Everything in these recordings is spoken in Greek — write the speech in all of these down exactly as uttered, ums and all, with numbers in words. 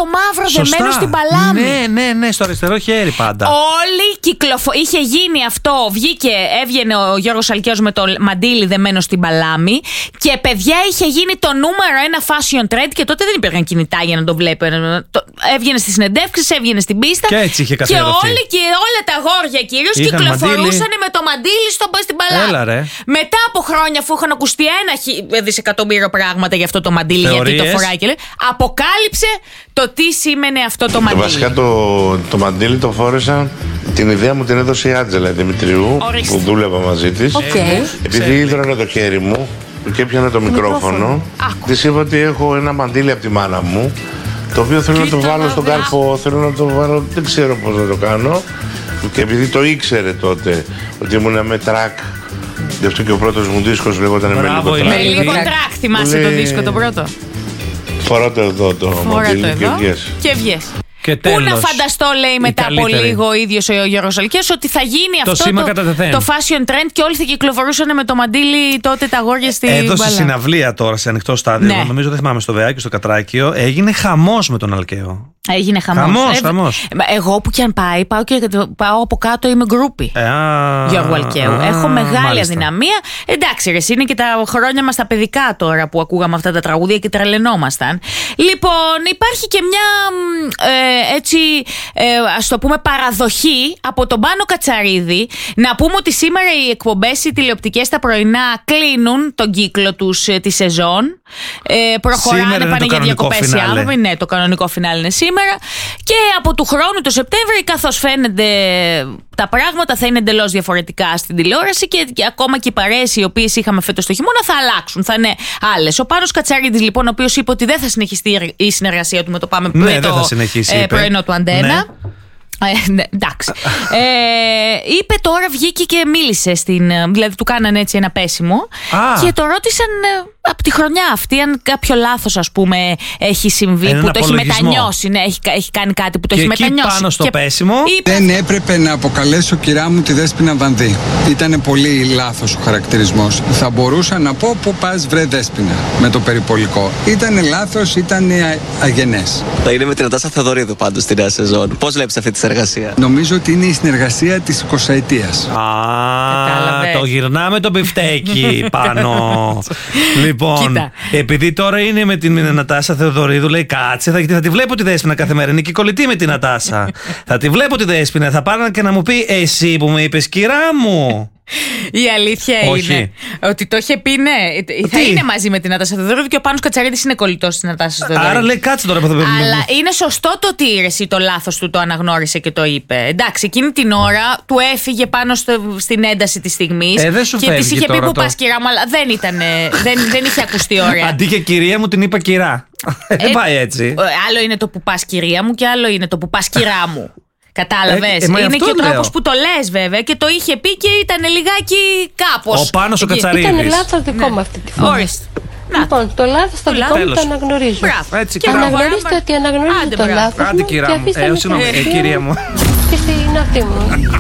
μαύρο Σωστά. δεμένο στην παλάμη. Ναι, ναι, ναι, στο αριστερό χέρι πάντα. Όλοι κυκλοφο... Είχε γίνει αυτό. Βγήκε, έβγαινε ο Γιώργος Αλκαίος με το μαντίλι δεμένο στην παλάμη. Και παιδιά, είχε γίνει το νούμερο ένα fashion trend. Και τότε δεν υπήρχαν κινητά για να το βλέπουν. Έβγαινε στις συνεντεύξεις, έβγαινε στην πίστα. Και έτσι είχε Και καθιερωθεί. όλοι και όλα τα αγόρια κυρίως Είχαν κυκλοφορούσαν μαντίλι. με το μαντίλι στο, στην παλάμη. Έλα, ρε. Μετά από χρόνια, αφού είχαν ακουστεί ένα χι- δισεκατομμύριο πράγματα για αυτό το μαντίλι, Θεωρίες. γιατί το φοράει και λέει, αποκάλυψε το τι σήμαινε αυτό το μαντίλι. Βασικά το, το μαντίλι το φόρεσα. Την ιδέα μου την έδωσε η Άντζελα Δημητριού, Ορίστε. που δούλευα μαζί της. Okay. Επειδή ίδρωνε το χέρι μου και έπιανε το μικρόφωνο, της είπα ότι έχω ένα μαντίλι από τη μάνα μου, το οποίο θέλω να το Κοίτα, βάλω στον βέβαια. κάρφο, θέλω να το βάλω, δεν ξέρω πώς να το κάνω. Και επειδή το ήξερε τότε ότι ήμουν με τρακ, γι' αυτό και ο πρώτος μου δίσκος λεγόταν με Μπράβο, λίγο η Με τρακ. Μέλη. λίγο τρακ, θυμάσαι το Λέει- δίσκο το πρώτο. Φοράω το εδώ το Φορά το μαντίλι και εδώ βγες. και βγες. Και Πού να τέλος, φανταστώ, λέει η μετά από καλύτερη. λίγο ο ίδιος ο Γιώργος Αλκαίος, ότι θα γίνει Το αυτό σήμα το, κατά τεθέν. το fashion trend και όλοι θα κυκλοφορούσαν με το μαντίλι τότε τα αγόρια στην Εδώ στη μπαλά. συναυλία τώρα, σε ανοιχτό στάδιο, Ναι. νομίζω δεν θυμάμαι, στο Βεάκι, στο Κατράκιο, έγινε χαμός με τον Αλκαίο. Έγινε χαμός. Χαμός, Ε, χαμός. ε, Εγώ που κι αν πάει, πάω, και, πάω από κάτω, είμαι γκρούπι. Ε, α, Γιώργου Αλκαίου. α, Έχω μεγάλη μάλιστα. αδυναμία. Εντάξει, ρε, είναι και τα χρόνια μας τα παιδικά τώρα που ακούγαμε αυτά τα τραγούδια και τρελαινόμασταν. Λοιπόν, υπάρχει και μια μ, ε, έτσι, ε, ας το πούμε, παραδοχή από τον Πάνο Κατσαρίδη. Να πούμε ότι σήμερα οι εκπομπές, οι τηλεοπτικές, τα πρωινά κλείνουν τον κύκλο τους ε, τη σεζόν. Ε, προχωράνε, Σήμερα είναι πάνε το για κανονικό διακοπές οι φινάλε. άνθρωποι. Ναι, το κανονικό φινάλε είναι σήμερα. Και από του χρόνου το Σεπτέμβρη, καθώς φαίνεται τα πράγματα θα είναι εντελώς διαφορετικά στην τηλεόραση και, και ακόμα και οι παρέες οι οποίες είχαμε φέτος το χειμώνα θα αλλάξουν, θα είναι άλλες. Ο Πάνος Κατσαρίδης, λοιπόν, ο οποίος είπε ότι δεν θα συνεχιστεί η συνεργασία του με το Πάμε Ναι, με δεν το θα συνεχίσει, ε, είπε. πρωινό του Αντένα. Ναι. Ε, ναι, εντάξει. ε, είπε τώρα, βγήκε και μίλησε στην. Δηλαδή, του κάνανε έτσι ένα πέσιμο. Α. Και το ρώτησαν ε, από τη χρονιά αυτή αν κάποιο λάθος, ας πούμε, έχει συμβεί, Έναν που το έχει απολογισμό. μετανιώσει. Ναι, έχει, έχει κάνει κάτι που το Και έχει εκεί μετανιώσει. πάνω στο Και πέσιμο είπε, Δεν έπρεπε να αποκαλέσω κυρά μου τη Δέσποινα Βανδύ. Ήτανε πολύ λάθος ο χαρακτηρισμός. Θα μπορούσα να πω πού πας βρε Δέσποινα με το περιπολικό. Ήτανε λάθος, ήτανε αγενές. Θα είναι με την Νατάσα Θεοδωρίδου πάντως στη νέα σεζόν. Πώς βλέπεις αυτή τη συνεργασία? Νομίζω ότι είναι η συνεργασία της εικοσαετίας. Α, Κατάλαβες. το γυρνάμε το μπιφτέκι πάνω. Λοιπόν, Κοίτα. επειδή τώρα είναι με την Νατάσα Θεοδωρίδου, λέει κάτσε, θα, θα τη βλέπω τη Δέσποινα κάθε μέρα. Είναι και κολλητή με την Νατάσα. Θα τη βλέπω τη Δέσποινα. Θα πάρω και να μου πει εσύ που μου είπες κυρά μου. η αλήθεια Όχι. είναι ότι το είχε πει, ναι. Θα Τι? είναι μαζί με την Νατάσα Θεοδωρίδου και ο Πάνος Κατσαρίδης είναι κολλητός της Νατάσας Θεοδωρίδου. Άρα λέει κάτσε τώρα που θα Αλλά είναι σωστό το ότι η Ρεσί το λάθος του το αναγνώρισε και το είπε. Εντάξει, εκείνη την ώρα του έφυγε πάνω στο, στην ένταση της στιγμής. Ε, δεν σου και φεύγει της είχε πει τώρα που το- πας κυρά μου, αλλά δεν ήταν. δεν, δεν είχε ακουστεί ωραία. Αντί και κυρία μου την είπα κυρά. Δεν πάει έτσι. Ε, άλλο είναι το που πας κυρία μου και άλλο είναι το που πας κυρά μου. Κατάλαβες. Ε, ε, μα είναι αυτό και ο λέω. τρόπος που το λες, βέβαια, και το είχε πει και ήταν λιγάκι κάπως. Ο Πάνος ο εκεί. Κατσαρίδης. Ήταν λάθος δικό μου αυτή τη φορά. Ορίστε. Να. Λοιπόν, το λάθος το Το δικό μου λάθος. το αναγνωρίζω. Μπράβο. Έτσι, Και κυρά μου. Αναγνωρίστε ότι αναγνωρίζω Άντε, το μπράβο. λάθος Άντε μου κυρά και μου. αφήστε Ε, με συγγνώμη, στην ε, ευθεία κυρία μου. και στην αυτή μου.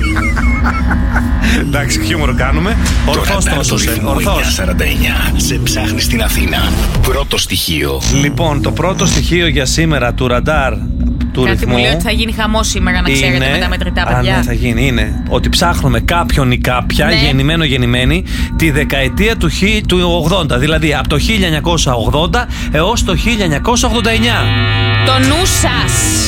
Εντάξει, χιούμορ κάνουμε. Ορθώς Το τόσο. ρυθμό Ορθώς. εννιακόσια σαράντα εννιά σε ψάχνει στην Αθήνα. Πρώτο στοιχείο. Λοιπόν, το πρώτο στοιχείο για σήμερα του ραντάρ του Κάτι ρυθμού μου λέει ότι θα γίνει χαμός σήμερα, να ξέρετε, με τα μετρητά Α, παιδιά. ναι, θα γίνει. Είναι ότι ψάχνουμε κάποιον ή κάποια, Ναι. γεννημένο γεννημένη, τη δεκαετία του, χι- του ογδόντα. Δηλαδή από το χίλια εννιακόσια ογδόντα έως το χίλια εννιακόσια ογδόντα εννιά. Το νου σας.